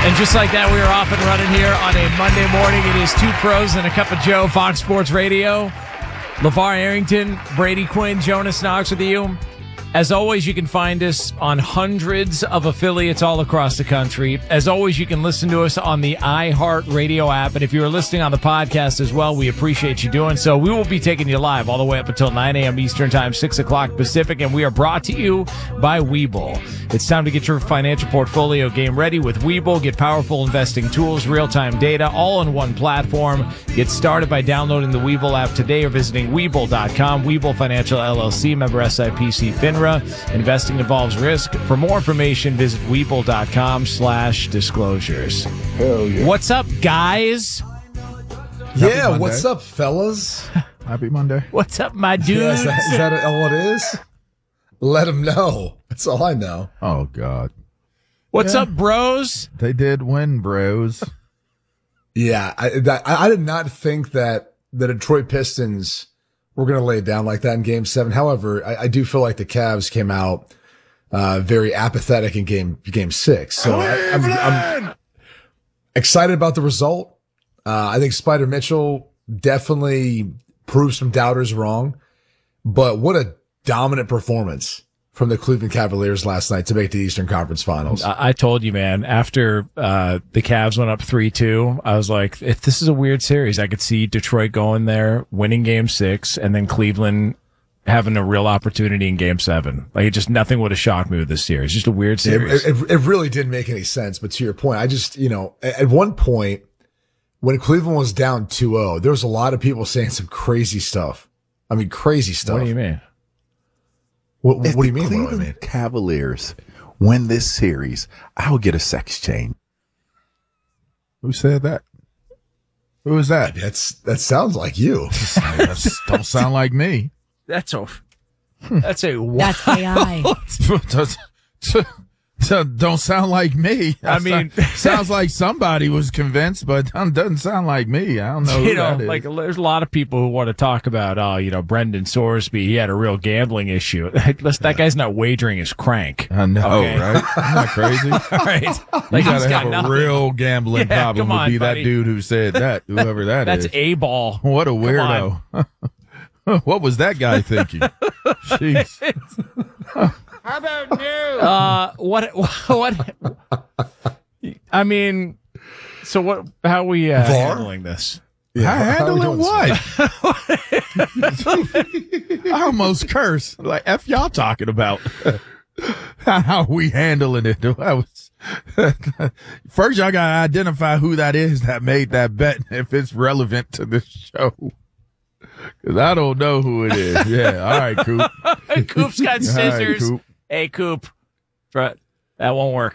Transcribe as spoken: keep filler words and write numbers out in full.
And just like that, we are off and running here on a Monday morning. It is Two Pros and a Cup of Joe, Fox Sports Radio. LeVar Arrington, Brady Quinn, Jonas Knox with you. As always, you can find us on hundreds of affiliates all across the country. As always, you can listen to us on the iHeartRadio app. And if you're listening on the podcast as well, we appreciate you doing so. We will be taking you live all the way up until nine a.m. Eastern Time, six o'clock Pacific. And we are brought to you by Webull. It's time to get your financial portfolio game ready with Webull. Get powerful investing tools, real-time data, all in one platform. Get started by downloading the Webull app today or visiting Webull dot com. Webull Financial L L C, member S I P C FINRA. Investing involves risk. For more information, visit Webull dot com slash disclosures. Hell yeah. What's up, guys? Yeah, what's up, fellas? Happy Monday. What's up, my dudes? Yeah, is, that, is that all it is? Let them know. That's all I know. Oh, God. What's Yeah. up, bros? They did win, bros. Yeah, I, that, I, I did not think that the Detroit Pistons were going to lay it down like that in Game Seven. However, I, I do feel like the Cavs came out uh, very apathetic in Game Game Six. So I, I'm, I'm excited about the result. Uh, I think Spider Mitchell definitely proved some doubters wrong, but what a dominant performance from the Cleveland Cavaliers last night to make the Eastern Conference Finals. I, I told you, man, after uh, the Cavs went up three two, I was like, if this is a weird series. I could see Detroit going there, winning Game Six, and then Cleveland having a real opportunity in Game Seven. Like, it just nothing would have shocked me with this series. Just a weird series. It, it, it really didn't make any sense. But to your point, I just, you know, at, at one point when Cleveland was down two oh, there was a lot of people saying some crazy stuff. I mean, crazy stuff. What do you mean? What, what If do you the mean? What do I Cleveland mean? Cavaliers win this series, I'll get a sex change. Who said that? Who was that? That's that sounds like you. That don't sound like me. That's a that's a That's A I. Does- Don't sound like me. I mean- sounds like somebody was convinced, but doesn't sound like me. I don't know who You know, that is. like there's a lot of people who want to talk about, oh, you know, Brendan Sorsby, he had a real gambling issue. Listen, that guy's not wagering his crank. I know, Okay. right? Isn't that crazy? All right. You Like, he's gotta got have a nothing. real gambling Yeah, problem come to on, be buddy. that dude who said that, whoever that That's is. a ball. What a weirdo. What was that guy thinking? Jeez. How about you? Uh, what, what, I mean, so what, how are we uh, Var? handling this? Yeah, I how are we handling doing, what? I almost cursed. Like, F y'all talking about. How we handling it? I was, first, y'all got to identify who that is that made that bet, if it's relevant to this show. Because I don't know who it is. Yeah, all right, Coop. Coop's got All right, scissors. Coop. Hey, Coop, that won't work.